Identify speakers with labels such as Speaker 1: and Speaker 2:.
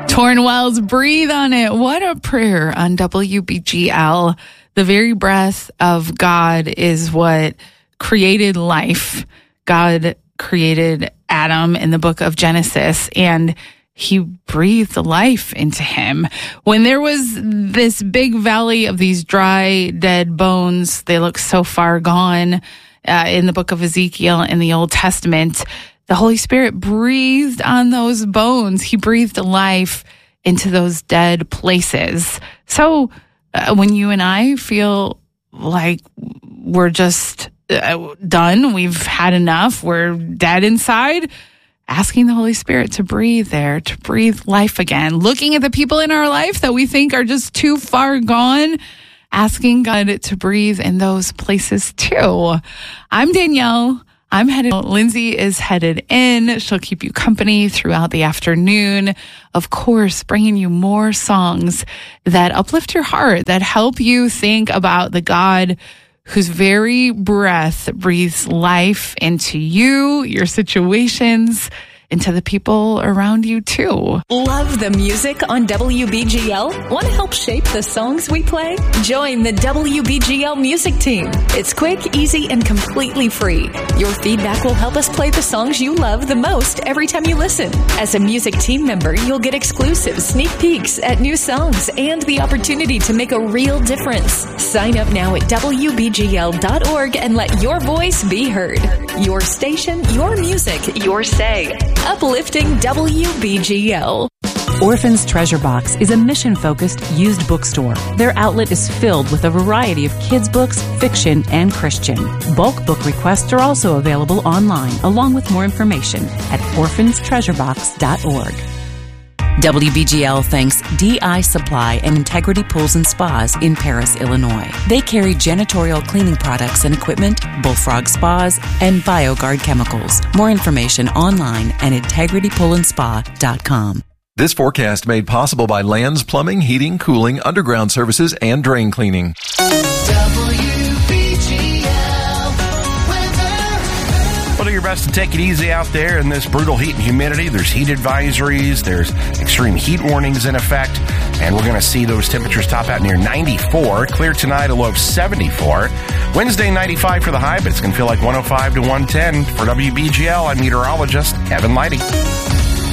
Speaker 1: Torn Wells, breathe on it. What a prayer on WBGL. The very breath of God is what created life. God created Adam in the book of Genesis, and he breathed life into him. When there was this big valley of these dry, dead bones, they look so far gone in the book of Ezekiel in the Old Testament, the Holy Spirit breathed on those bones. He breathed life into those dead places. So when you and I feel like we're just done, we've had enough, we're dead inside, asking the Holy Spirit to breathe there, to breathe life again. Looking at the people in our life that we think are just too far gone, asking God to breathe in those places too. I'm Danielle. I'm headed. Lindsay is headed in. She'll keep you company throughout the afternoon. Of course, bringing you more songs that uplift your heart, that help you think about the God whose very breath breathes life into you, your situations, into the people around you too.
Speaker 2: Love the music on WBGL? Want to help shape the songs we play? Join the WBGL music team. It's quick, easy, and completely free. Your feedback will help us play the songs you love the most every time you listen. As a music team member, you'll get exclusive sneak peeks at new songs and the opportunity to make a real difference. Sign up now at WBGL.org and let your voice be heard. Your station, your music, your say. Uplifting WBGL.
Speaker 3: Orphan's Treasure Box is a mission-focused used bookstore. Their outlet is filled with a variety of kids' books, fiction, and Christian. Bulk book requests are also available online, along with more information at orphanstreasurebox.org. WBGL thanks DI Supply and Integrity Pools and Spas in Paris, Illinois. They carry janitorial cleaning products and equipment, Bullfrog Spas, and BioGuard chemicals. More information online at integritypoolandspa.com.
Speaker 4: This forecast made possible by Lands Plumbing, Heating, Cooling, Underground Services, and Drain Cleaning.
Speaker 5: Well, do your best to take it easy out there in this brutal heat and humidity. There's heat advisories. There's extreme heat warnings in effect. And we're going to see those temperatures top out near 94. Clear tonight, a low of 74. Wednesday, 95 for the high, but it's going to feel like 105 to 110. For WBGL, I'm meteorologist Kevin Leidy.